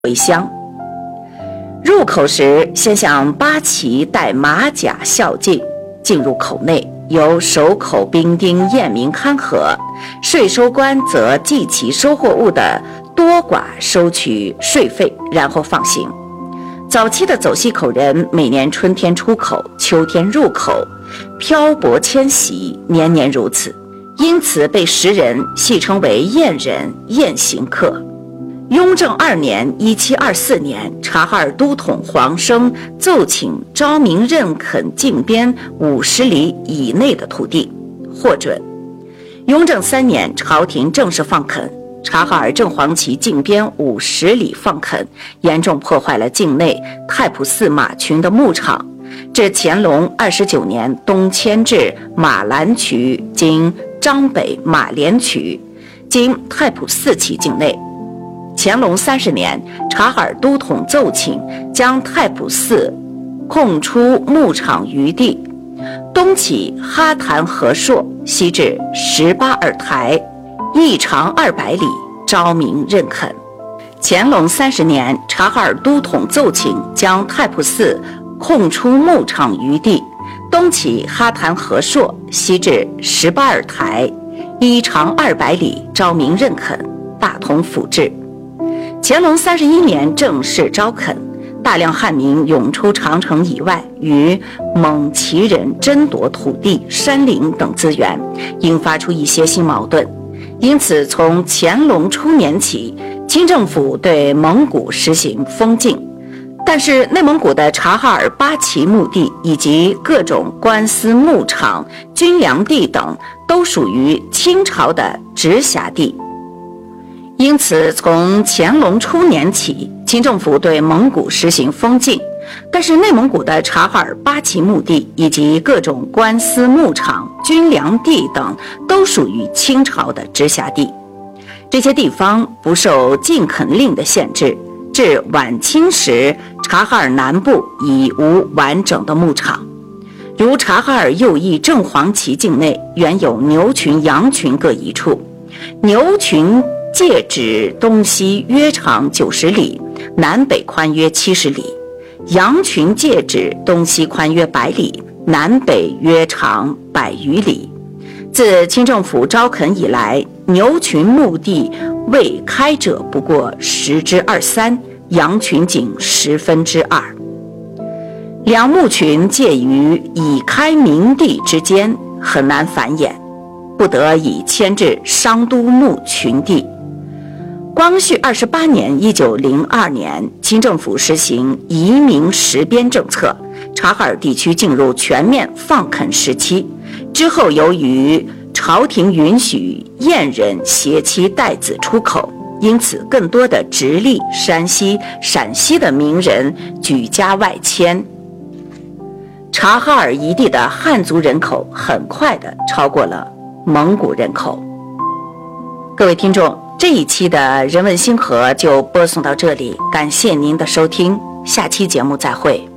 回乡。入口时，先向八旗戴马甲孝敬，进入口内，由守口兵丁验明勘核，税收官则计其收获物的多寡，收取税费，然后放行。早期的走西口人每年春天出口，秋天入口，漂泊迁徙，年年如此，因此被时人戏称为验人、验行客。雍正2年1724年，察哈尔都统黄生奏请昭明认垦境边50里以内的土地，获准。雍正3年，朝廷正式放垦，察哈尔正黄旗境边50里放垦，严重破坏了境内太仆寺马群的牧场。至乾隆29年，东迁至马兰渠（今张北马连渠），今太仆寺旗境内。乾隆30年，察哈尔都统奏请将太仆寺空出牧场余地，东起哈坛河朔，西至18尔台，一长200里，昭明认垦。乾隆30年，察哈尔都统奏请将太仆寺空出牧场余地，东起哈坛河朔，西至18尔台，一长200里，昭明认垦，大同府治。乾隆31年正式招垦，大量汉民涌出长城以外，与蒙旗人争夺土地、山林等资源，引发出一些新矛盾。因此，从乾隆初年起，清政府对蒙古实行封禁，但是内蒙古的察哈尔八旗墓地以及各种官司牧场、军粮地等都属于清朝的直辖地。因此，从乾隆初年起，清政府对蒙古实行封禁，但是内蒙古的察哈尔八旗墓地以及各种官司牧场、军粮地等都属于清朝的直辖地。这些地方不受禁垦令的限制，至晚清时，察哈尔南部已无完整的牧场。如察哈尔右翼正黄旗境内原有牛群、羊群各一处，牛群界址东西约长90里，南北宽约70里；羊群界址东西宽约100里，南北约长100余里。自清政府招垦以来，牛群墓地未开者不过10之23，羊群仅2/10。两墓群介于已开明地之间，很难繁衍，不得已迁至商都墓群地。光绪28年1902年，清政府实行移民实边政策，察哈尔地区进入全面放垦时期。之后，由于朝廷允许验人携妻带子出口，因此更多的直隶、山西、陕西的名人举家外迁。察哈尔一地的汉族人口很快地超过了蒙古人口。各位听众，这一期的人文星河就播送到这里，感谢您的收听，下期节目再会。